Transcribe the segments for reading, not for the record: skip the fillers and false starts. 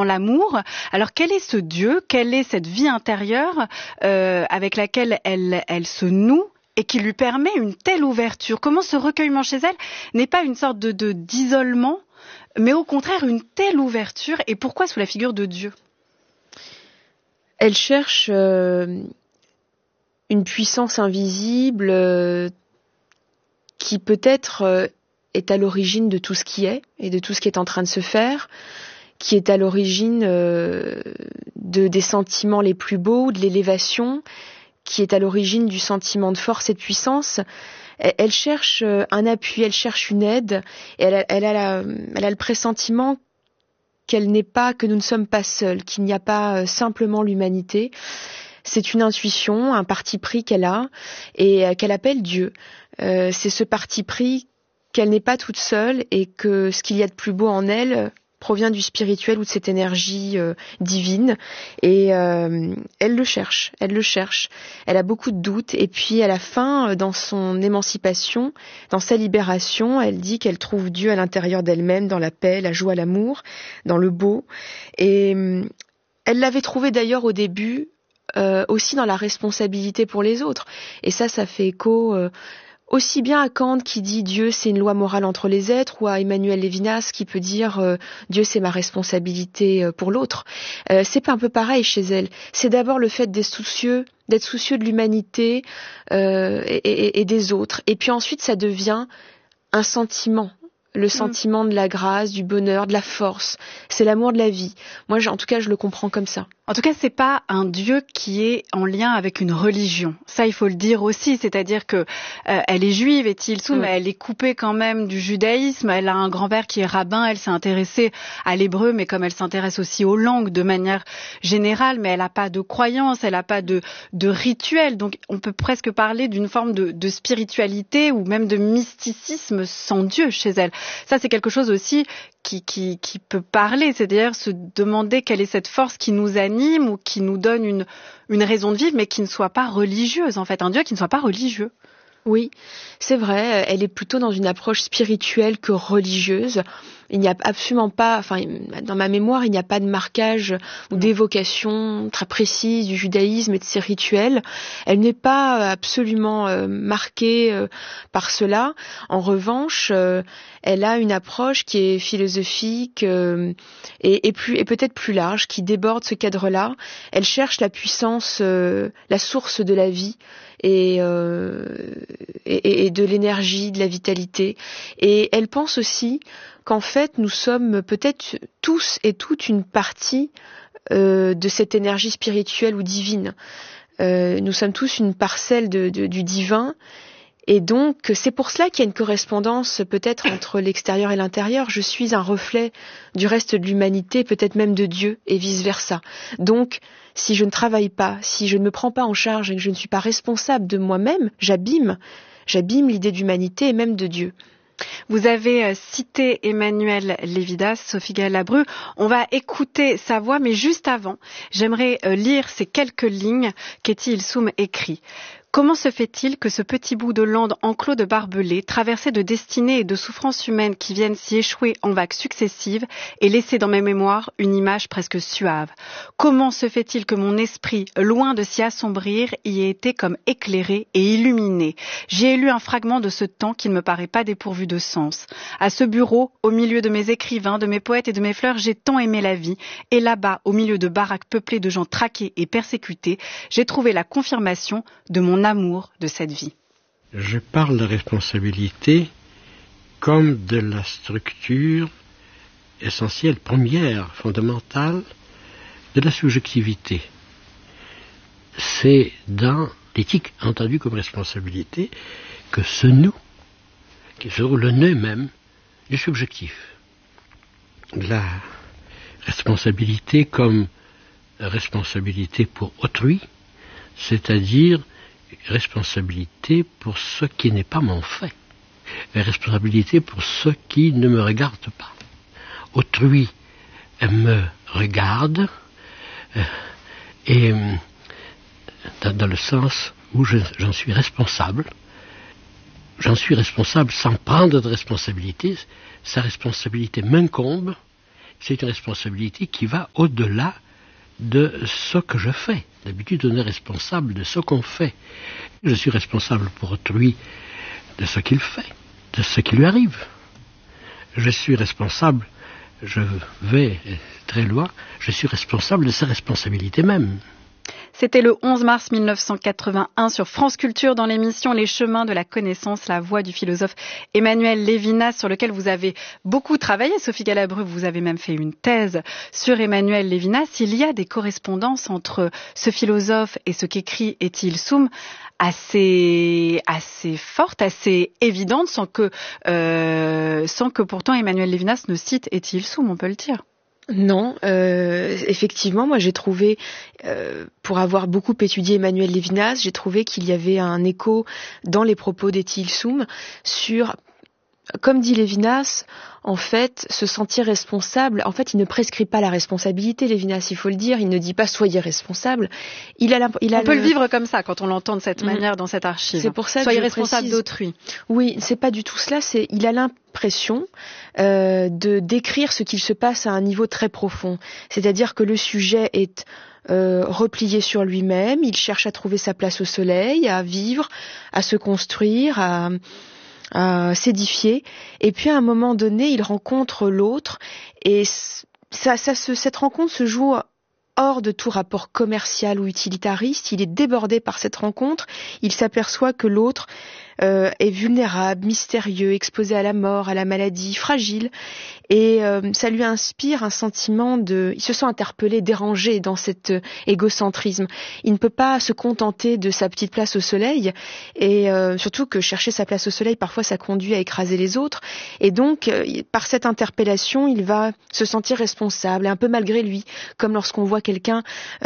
l'amour. Alors quel est ce Dieu? Quelle est cette vie intérieure avec laquelle elle se noue et qui lui permet une telle ouverture? Comment ce recueillement chez elle n'est pas une sorte d'isolement, mais au contraire une telle ouverture? Et pourquoi sous la figure de Dieu? Elle cherche une puissance invisible qui peut-être est à l'origine de tout ce qui est et de tout ce qui est en train de se faire, qui est à l'origine des sentiments les plus beaux, de l'élévation, qui est à l'origine du sentiment de force et de puissance. Elle cherche un appui, elle cherche une aide, et elle a le pressentiment que nous ne sommes pas seuls, qu'il n'y a pas simplement l'humanité. C'est une intuition, un parti pris qu'elle a et qu'elle appelle Dieu. C'est ce parti pris qu'elle n'est pas toute seule et que ce qu'il y a de plus beau en elle provient du spirituel ou de cette énergie divine. Et elle le cherche. Elle a beaucoup de doutes. Et puis à la fin, dans son émancipation, dans sa libération, elle dit qu'elle trouve Dieu à l'intérieur d'elle-même, dans la paix, la joie, l'amour, dans le beau. Et elle l'avait trouvé d'ailleurs au début aussi dans la responsabilité pour les autres. Et ça fait écho aussi bien à Kant qui dit Dieu c'est une loi morale entre les êtres, ou à Emmanuel Lévinas qui peut dire Dieu c'est ma responsabilité pour l'autre. C'est pas un peu pareil chez elle. C'est d'abord le fait d'être soucieux de l'humanité et des autres. Et puis ensuite ça devient un sentiment. Le sentiment de la grâce, du bonheur, de la force. C'est l'amour de la vie. Moi, en tout cas, je le comprends comme ça. En tout cas, c'est pas un Dieu qui est en lien avec une religion. Ça, il faut le dire aussi. C'est-à-dire que elle est juive, mais elle est coupée quand même du judaïsme. Elle a un grand-père qui est rabbin. Elle s'est intéressée à l'hébreu, mais comme elle s'intéresse aussi aux langues de manière générale, mais elle n'a pas de croyance, elle n'a pas de rituel. Donc, on peut presque parler d'une forme de spiritualité ou même de mysticisme sans Dieu chez elle. Ça, c'est quelque chose aussi qui peut parler, c'est-à-dire se demander quelle est cette force qui nous anime ou qui nous donne une raison de vivre, mais qui ne soit pas religieuse, en fait. Un Dieu qui ne soit pas religieux. Oui, c'est vrai, elle est plutôt dans une approche spirituelle que religieuse. Il n'y a absolument pas, dans ma mémoire, il n'y a pas de marquage ou d'évocation très précise du judaïsme et de ses rituels. Elle n'est pas absolument marquée par cela. En revanche, elle a une approche qui est philosophique et peut-être plus large, qui déborde ce cadre-là. Elle cherche la puissance, la source de la vie et de l'énergie, de la vitalité. Et elle pense aussi qu'en fait, nous sommes peut-être tous et toutes une partie de cette énergie spirituelle ou divine. Nous sommes tous une parcelle du divin. Et donc, c'est pour cela qu'il y a une correspondance peut-être entre l'extérieur et l'intérieur. Je suis un reflet du reste de l'humanité, peut-être même de Dieu, et vice-versa. Donc, si je ne travaille pas, si je ne me prends pas en charge et que je ne suis pas responsable de moi-même, j'abîme l'idée d'humanité et même de Dieu. Vous avez cité Emmanuel Lévinas, Sophie Galabru. On va écouter sa voix, mais juste avant, j'aimerais lire ces quelques lignes qu'Etty Hillesum écrit. Comment se fait-il que ce petit bout de lande enclos de barbelés, traversé de destinées et de souffrances humaines qui viennent s'y échouer en vagues successives, ait laissé dans mes mémoires une image presque suave? Comment se fait-il que mon esprit, loin de s'y assombrir, y ait été comme éclairé et illuminé? J'ai lu un fragment de ce temps qui ne me paraît pas dépourvu de sens. À ce bureau, au milieu de mes écrivains, de mes poètes et de mes fleurs, j'ai tant aimé la vie. Et là-bas, au milieu de baraques peuplées de gens traqués et persécutés, j'ai trouvé la confirmation de mon amour de cette vie. Je parle de responsabilité comme de la structure essentielle, première, fondamentale de la subjectivité. C'est dans l'éthique entendue comme responsabilité que se noue, qui se trouve le nœud même du subjectif. La responsabilité comme responsabilité pour autrui, c'est-à-dire responsabilité pour ce qui n'est pas mon fait, responsabilité pour ce qui ne me regarde pas. Autrui me regarde et dans le sens où j'en suis responsable. J'en suis responsable sans prendre de responsabilité. Sa responsabilité m'incombe c'est une responsabilité qui va au-delà de ce que je fais. D'habitude, on est responsable de ce qu'on fait. Je suis responsable pour autrui de ce qu'il fait, de ce qui lui arrive. Je suis responsable, je vais très loin, je suis responsable de sa responsabilité même. C'était le 11 mars 1981 sur France Culture dans l'émission Les chemins de la connaissance, la voix du philosophe Emmanuel Levinas, sur lequel vous avez beaucoup travaillé. Sophie Galabru, vous avez même fait une thèse sur Emmanuel Levinas. Il y a des correspondances entre ce philosophe et ce qu'écrit Étienne Soum assez fortes, assez évidentes, sans que pourtant Emmanuel Levinas ne cite Étienne Soum, on peut le dire. Non, effectivement, moi j'ai trouvé, pour avoir beaucoup étudié Emmanuel Levinas, j'ai trouvé qu'il y avait un écho dans les propos d'Étienne Soum sur, comme dit Levinas, en fait, se sentir responsable. En fait, il ne prescrit pas la responsabilité, Levinas, il faut le dire. Il ne dit pas soyez responsable. On peut le vivre comme ça quand on l'entend de cette manière dans cette archive. C'est pour ça soyez que responsable d'autrui. Oui, c'est pas du tout cela. Il a l'impression de décrire ce qu'il se passe à un niveau très profond. C'est-à-dire que le sujet est replié sur lui-même. Il cherche à trouver sa place au soleil, à vivre, à se construire, à s'édifier, et puis à un moment donné il rencontre l'autre, et cette rencontre se joue hors de tout rapport commercial ou utilitariste. Il est débordé par cette rencontre, il s'aperçoit que l'autre est vulnérable, mystérieux, exposé à la mort, à la maladie, fragile, et ça lui inspire un sentiment il se sent interpellé, dérangé dans cet égocentrisme. Il ne peut pas se contenter de sa petite place au soleil, et surtout que chercher sa place au soleil, parfois ça conduit à écraser les autres, et donc par cette interpellation, il va se sentir responsable, et un peu malgré lui, comme lorsqu'on voit quelqu'un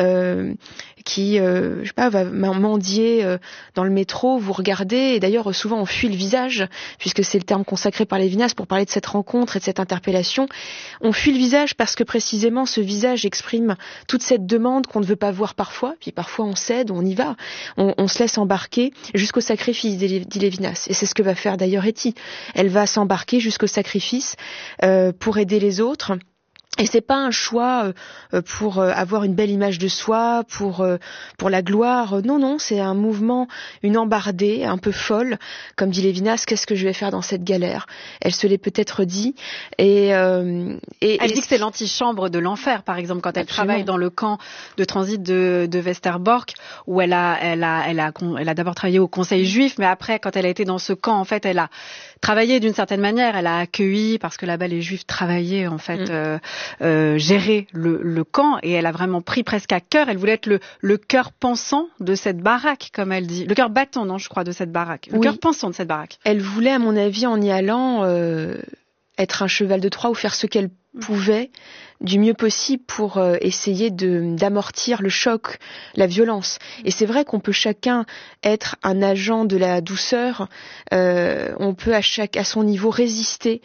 qui, je sais pas, va mendier dans le métro, vous regardez, et d'ailleurs souvent on fuit le visage, puisque c'est le terme consacré par Levinas pour parler de cette rencontre et de cette interpellation. On fuit le visage parce que précisément ce visage exprime toute cette demande qu'on ne veut pas voir parfois, puis parfois on cède, on y va, on se laisse embarquer jusqu'au sacrifice, dit Levinas. Et c'est ce que va faire d'ailleurs Etty. Elle va s'embarquer jusqu'au sacrifice pour aider les autres. Et c'est pas un choix pour avoir une belle image de soi, pour la gloire. Non, c'est un mouvement, une embardée un peu folle, comme dit Levinas. Qu'est-ce que je vais faire dans cette galère ? Elle se l'est peut-être dit. Et elle dit que c'est l'antichambre de l'enfer, par exemple, quand elle travaille dans le camp de transit de Westerbork, où elle a d'abord travaillé au Conseil juif, mais après, quand elle a été dans ce camp, en fait, elle a travaillé d'une certaine manière. Elle a accueilli, parce que là-bas les Juifs travaillaient en fait. Gérer le camp, et elle a vraiment pris presque à cœur. Elle voulait être le cœur pensant de cette baraque, comme elle dit. Le cœur battant, non, je crois, de cette baraque. Le cœur pensant de cette baraque. Elle voulait, à mon avis, en y allant, être un cheval de Troie ou faire ce qu'elle pouvait du mieux possible pour essayer d'amortir le choc, la violence. Et c'est vrai qu'on peut chacun être un agent de la douceur, on peut à son niveau résister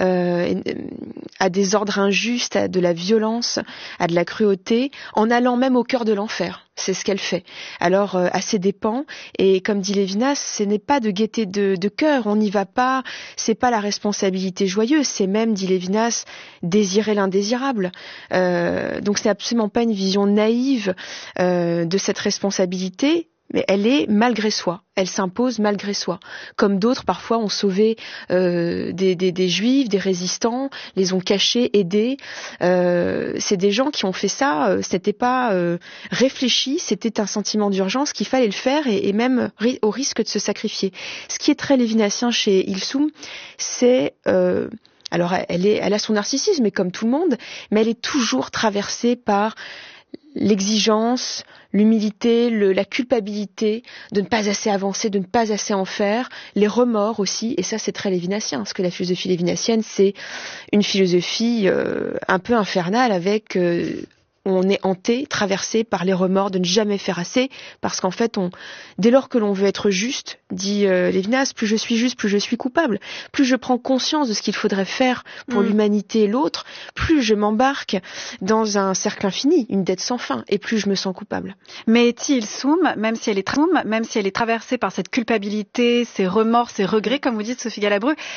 à des ordres injustes, à de la violence, à de la cruauté, en allant même au cœur de l'enfer. C'est ce qu'elle fait. Alors, à ses dépens, et comme dit Levinas, ce n'est pas de gaieté de cœur, on n'y va pas, c'est pas la responsabilité joyeuse, c'est même, dit Levinas, désirer l'indésirable. Donc c'est absolument pas une vision naïve de cette responsabilité, mais elle est malgré soi, elle s'impose malgré soi. Comme d'autres parfois ont sauvé des juifs, des résistants, les ont cachés, aidés. C'est des gens qui ont fait ça, c'était pas réfléchi, c'était un sentiment d'urgence qu'il fallait le faire, et même au risque de se sacrifier. Ce qui est très lévinassien chez Ilsoum, c'est alors elle a son narcissisme, mais comme tout le monde, mais elle est toujours traversée par l'exigence, l'humilité, la culpabilité de ne pas assez avancer, de ne pas assez en faire, les remords aussi, et ça c'est très lévinassien, parce que la philosophie lévinassienne c'est une philosophie un peu infernale, avec on est hanté, traversé par les remords de ne jamais faire assez, parce qu'en fait, dès lors que l'on veut être juste, dit Levinas, plus je suis juste, plus je suis coupable. Plus je prends conscience de ce qu'il faudrait faire pour l'humanité et l'autre, plus je m'embarque dans un cercle infini, une dette sans fin, et plus je me sens coupable. Mais Étienne Soum, même si elle est traversée par cette culpabilité, ces remords, ces regrets, comme vous dites, Sophie Galabru,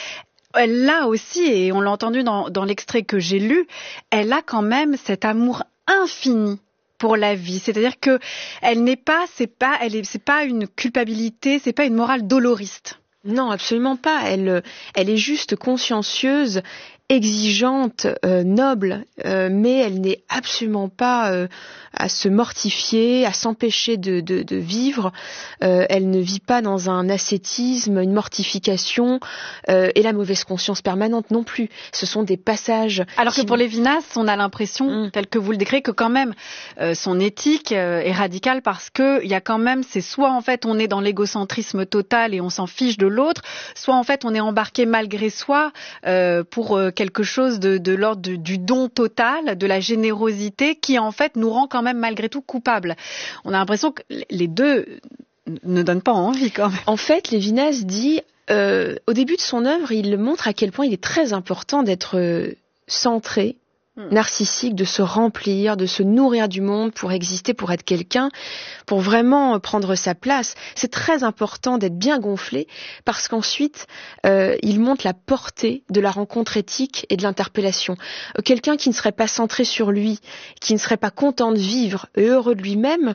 elle a aussi, et on l'a entendu dans l'extrait que j'ai lu, elle a quand même cet amour infini pour la vie. C'est-à-dire que c'est pas une culpabilité, c'est pas une morale doloriste. Non, absolument pas. Elle est juste consciencieuse, exigeante, noble, mais elle n'est absolument pas à se mortifier, à s'empêcher de vivre. Elle ne vit pas dans un ascétisme, une mortification et la mauvaise conscience permanente non plus. Ce sont des passages. Alors que pour Lévinas, on a l'impression, tel que vous le décrivez, que quand même son éthique est radicale parce que il y a quand même, c'est soit en fait on est dans l'égocentrisme total et on s'en fiche de l'autre, soit en fait on est embarqué malgré soi pour quelque chose de l'ordre du don total, de la générosité qui en fait nous rend quand même malgré tout coupables. On a l'impression que les deux ne donnent pas envie quand même. En fait, Lévinas dit, au début de son œuvre, il montre à quel point il est très important d'être centré, narcissique, de se remplir, de se nourrir du monde pour exister, pour être quelqu'un, pour vraiment prendre sa place. C'est très important d'être bien gonflé parce qu'ensuite, il montre la portée de la rencontre éthique et de l'interpellation. Quelqu'un qui ne serait pas centré sur lui, qui ne serait pas content de vivre et heureux de lui-même,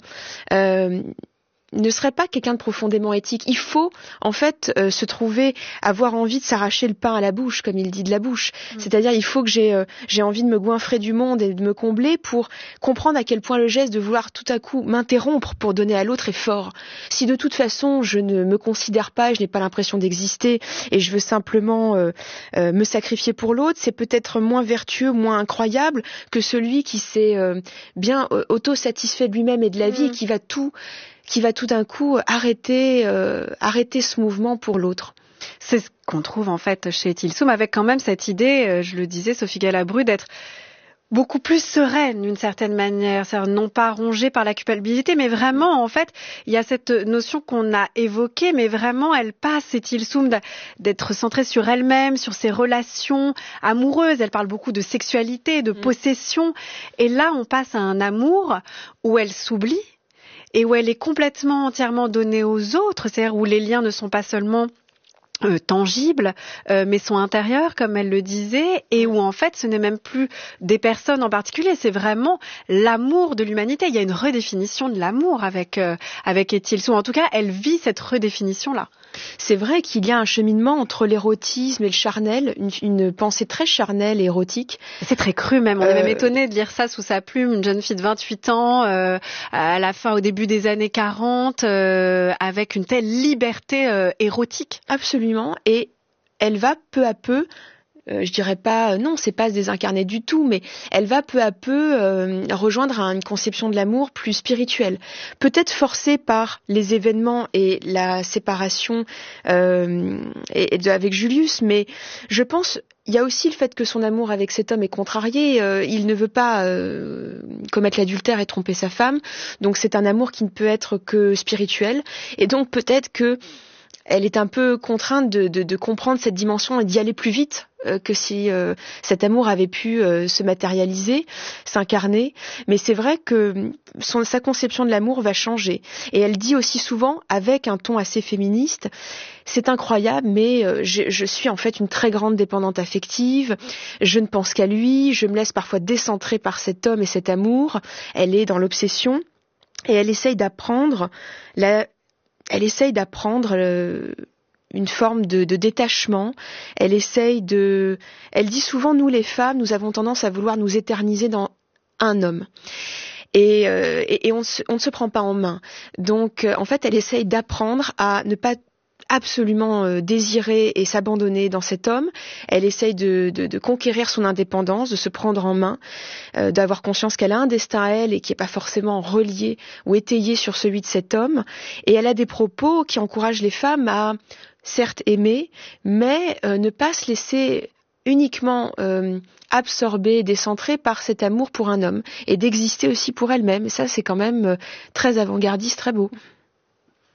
ne serait pas quelqu'un de profondément éthique. Il faut, en fait, se trouver, avoir envie de s'arracher le pain à la bouche, comme il dit de la bouche. C'est-à-dire, il faut que j'ai envie de me goinfrer du monde et de me combler pour comprendre à quel point le geste de vouloir tout à coup m'interrompre pour donner à l'autre est fort. Si de toute façon, je ne me considère pas, je n'ai pas l'impression d'exister et je veux simplement me sacrifier pour l'autre, c'est peut-être moins vertueux, moins incroyable que celui qui s'est bien auto-satisfait de lui-même et de la vie et qui va tout d'un coup arrêter ce mouvement pour l'autre. C'est ce qu'on trouve en fait chez Tilsoum, avec quand même cette idée, je le disais, Sophie Galabru, d'être beaucoup plus sereine d'une certaine manière, c'est-à-dire non pas rongée par la culpabilité, mais vraiment en fait, il y a cette notion qu'on a évoquée, mais vraiment elle passe, c'est Tilsoum, d'être centrée sur elle-même, sur ses relations amoureuses. Elle parle beaucoup de sexualité, de possession, et là on passe à un amour où elle s'oublie et où elle est complètement entièrement donnée aux autres, c'est-à-dire où les liens ne sont pas seulement tangibles, mais sont intérieurs, comme elle le disait, et où en fait ce n'est même plus des personnes en particulier, c'est vraiment l'amour de l'humanité. Il y a une redéfinition de l'amour avec Tilsoum. En tout cas, elle vit cette redéfinition-là. C'est vrai qu'il y a un cheminement entre l'érotisme et le charnel, une pensée très charnelle et érotique. C'est très cru même, on est même étonné de lire ça sous sa plume, une jeune fille de 28 ans, au début des années 40, avec une telle liberté érotique. Absolument, et elle va peu à peu, je dirais pas, non, c'est pas se désincarner du tout, mais elle va peu à peu rejoindre une conception de l'amour plus spirituelle. Peut-être forcée par les événements et la séparation avec Julius, mais je pense il y a aussi le fait que son amour avec cet homme est contrarié. Il ne veut pas commettre l'adultère et tromper sa femme, donc c'est un amour qui ne peut être que spirituel, et donc peut-être que elle est un peu contrainte de comprendre cette dimension et d'y aller plus vite que si cet amour avait pu se matérialiser, s'incarner. Mais c'est vrai que sa conception de l'amour va changer. Et elle dit aussi souvent, avec un ton assez féministe, c'est incroyable, mais je suis en fait une très grande dépendante affective, je ne pense qu'à lui, je me laisse parfois décentrer par cet homme et cet amour. Elle est dans l'obsession et elle essaye d'apprendre une forme de détachement. Elle dit souvent, nous les femmes, nous avons tendance à vouloir nous éterniser dans un homme. Et on ne se prend pas en main. Donc, en fait, elle essaye d'apprendre à ne pas absolument désirer et s'abandonner dans cet homme. Elle essaye de conquérir son indépendance, de se prendre en main, d'avoir conscience qu'elle a un destin à elle et qui n'est pas forcément relié ou étayé sur celui de cet homme. Et elle a des propos qui encouragent les femmes à, certes, aimer, mais ne pas se laisser uniquement absorbée, décentrée par cet amour pour un homme et d'exister aussi pour elle-même. Et ça, c'est quand même très avant-gardiste, très beau.